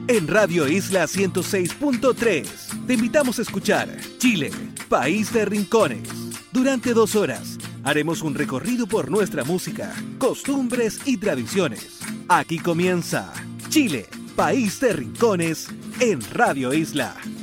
en Radio Isla 106.3. Te invitamos a escuchar Chile, País de Rincones. Durante 2 horas haremos un recorrido por nuestra música, costumbres y tradiciones. Aquí comienza Chile, País de Rincones en Radio Isla.